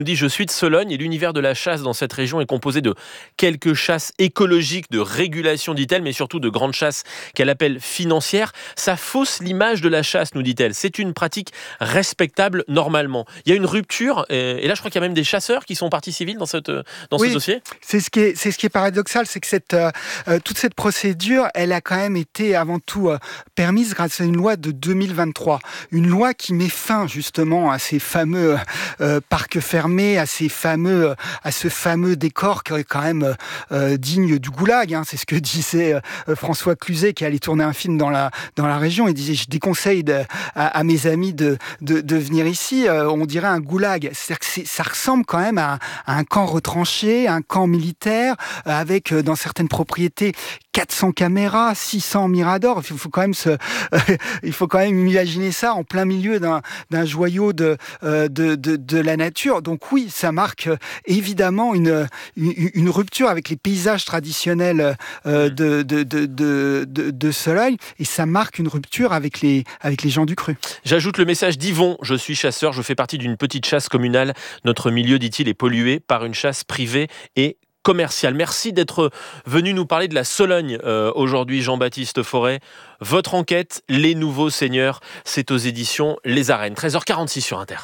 Dit je suis de Sologne et l'univers de la chasse dans cette région est composé de quelques chasses écologiques, de régulation, dit-elle, mais surtout de grandes chasses qu'elle appelle financières. Ça fausse l'image de la chasse, nous dit-elle. C'est une pratique respectable normalement. Il y a une rupture, et là je crois qu'il y a même des chasseurs qui sont partis civils dans ce dossier. C'est ce qui est paradoxal, c'est que toute cette procédure, elle a quand même été avant tout permise grâce à une loi de 2023. Une loi qui met fin justement à ces fameux parcs fermés, à ce fameux décor qui est quand même digne du goulag. Hein. C'est ce que disait François Cluzet qui allait tourner un film dans la région. Il disait, je déconseille à mes amis de venir ici. On dirait un goulag. C'est-à-dire que ça ressemble quand même à un camp retranché, un camp militaire, avec dans certaines propriétés 400 caméras, 600 miradors. Il faut quand même imaginer ça en plein milieu d'un joyau de la nature. Donc oui, ça marque évidemment une rupture avec les paysages traditionnels de Sologne, et ça marque une rupture avec les gens du cru. J'ajoute le message d'Yvon. Je suis chasseur, je fais partie d'une petite chasse communale. Notre milieu, dit-il, est pollué par une chasse privée et commerciale. Merci d'être venu nous parler de la Sologne aujourd'hui, Jean-Baptiste Forêt. Votre enquête, Les Nouveaux Seigneurs, c'est aux éditions Les Arènes. 13h46 sur Inter.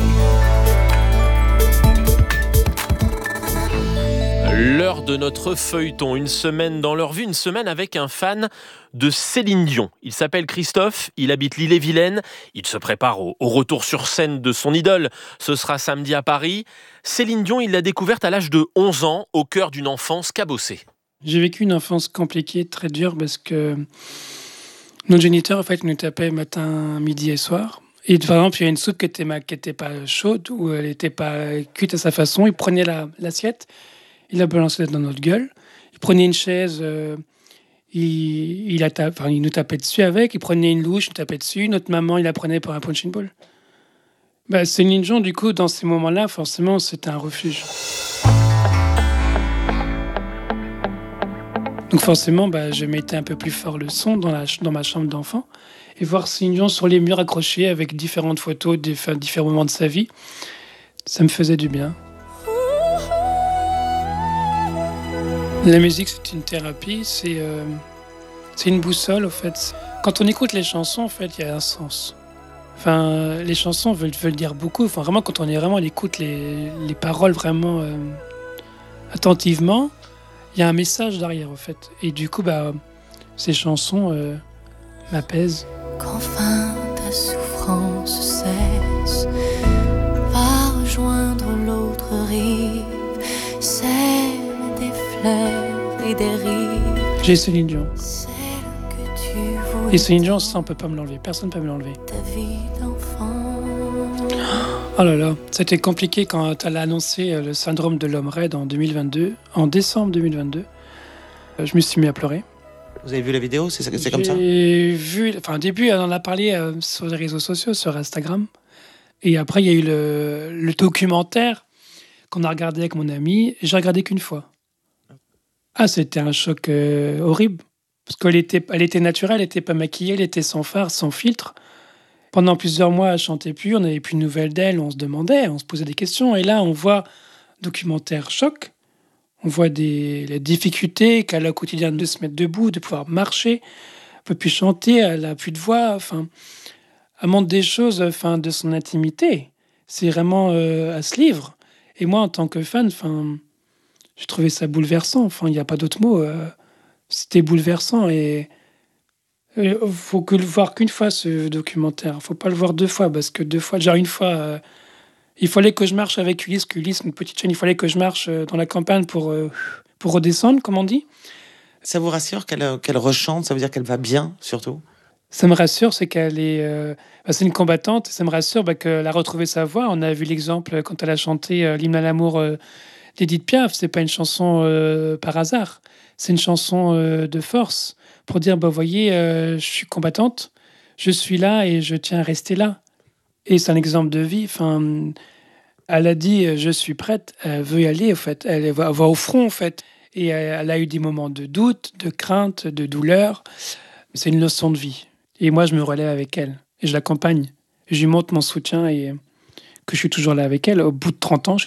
L'heure de notre feuilleton, une semaine dans leur vie, une semaine avec un fan de Céline Dion. Il s'appelle Christophe, il habite l'Ille-et-Vilaine, il se prépare au retour sur scène de son idole. Ce sera samedi à Paris. Céline Dion, il l'a découverte à l'âge de 11 ans, au cœur d'une enfance cabossée. J'ai vécu une enfance compliquée, très dure, parce que notre géniteur, en fait, nous tapait matin, midi et soir. Et par exemple, il y a une soupe qui était pas chaude, ou elle n'était pas cuite à sa façon. Il prenait l'assiette, il la balançait dans notre gueule. Il prenait une chaise, il nous tapait dessus avec. Il prenait une louche, il nous tapait dessus. Notre maman, il la prenait pour un punching ball. Céline Dion, du coup, dans ces moments-là, forcément, c'était un refuge. Donc forcément, je mettais un peu plus fort le son dans ma chambre d'enfant. Et voir Céline Dion sur les murs accrochés avec différentes photos, différents moments de sa vie, ça me faisait du bien. La musique, c'est une thérapie, c'est une boussole, en fait. Quand on écoute les chansons, en fait, il y a un sens. Enfin, les chansons veulent dire beaucoup. Enfin, vraiment, quand on écoute les paroles vraiment attentivement, il y a un message derrière, en fait. Et du coup, ces chansons m'apaisent. Qu'enfin ta souffrance cesse, va rejoindre l'autre rive, celle des fleurs et des rives. J'ai Céline Dion. Celle que tu voulais. Et Céline Dion, ça, on peut pas me l'enlever. Personne ne peut me l'enlever. Ta vie d'enfant. Oh là là, c'était compliqué quand elle a annoncé le syndrome de l'homme raide en décembre 2022. Je me suis mis à pleurer. Vous avez vu la vidéo, c'est comme ça? J'ai vu, au début, elle en a parlé sur les réseaux sociaux, sur Instagram. Et après, il y a eu le documentaire qu'on a regardé avec mon ami. Et j'ai regardé qu'une fois. C'était un choc horrible. Parce qu'elle était naturelle, elle n'était pas maquillée, elle était sans fard, sans filtre. Pendant plusieurs mois, elle chantait plus, on n'avait plus de nouvelles d'elle, on se posait des questions. Et là, on voit documentaire choc. On voit les difficultés qu'elle a au quotidien de se mettre debout, de pouvoir marcher. Elle ne peut plus chanter, elle n'a plus de voix. Enfin, elle montre des choses de son intimité. C'est vraiment à se livre. Et moi, en tant que fan, j'ai trouvé ça bouleversant. Il n'y a pas d'autre mot. C'était bouleversant. Et il faut que le voir qu'une fois, ce documentaire. Il ne faut pas le voir deux fois, parce que deux fois, une fois... il fallait que je marche avec Ulysse, une petite chaîne, il fallait que je marche dans la campagne pour redescendre, comme on dit. Ça vous rassure qu'elle rechante? Ça veut dire qu'elle va bien, surtout? Ça me rassure, c'est qu'elle est... c'est une combattante. Ça me rassure qu'elle a retrouvé sa voix. On a vu l'exemple quand elle a chanté l'hymne à l'amour d'Édith Piaf. C'est pas une chanson par hasard. C'est une chanson de force pour dire, voyez, je suis combattante, je suis là et je tiens à rester là. Et c'est un exemple de vie. Elle a dit, je suis prête, elle veut y aller, en fait. Elle va au front, en fait. Et elle a eu des moments de doute, de crainte, de douleur. C'est une leçon de vie. Et moi, je me relève avec elle. Et je l'accompagne. Je lui montre mon soutien. Et que je suis toujours là avec elle. Au bout de 30 ans, je